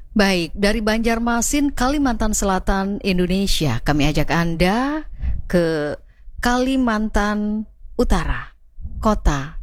Baik, dari Banjarmasin, Kalimantan Selatan, Indonesia, kami ajak Anda ke Kalimantan Utara, kota